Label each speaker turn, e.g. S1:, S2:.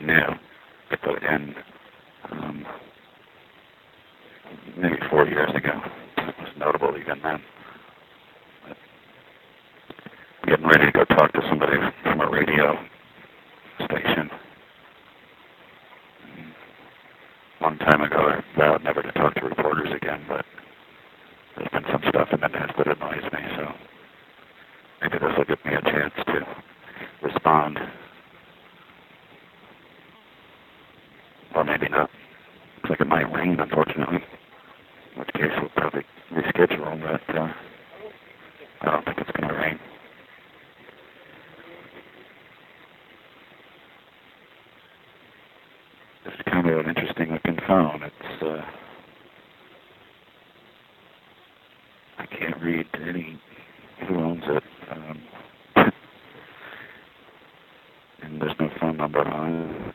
S1: new. I put in um, maybe 4 years ago. It was notable even then. But getting ready to go talk to somebody from a radio station. Long time ago, I vowed never to talk to reporters again, but there's been some stuff in the news that annoys me, so maybe this will give me a chance to respond. Or maybe not. Looks like it might rain, unfortunately. In which case we'll probably reschedule, but I don't think it's going to rain. It's kind of an interesting looking phone. It's, I can't read any, who owns it, and there's no phone number on it.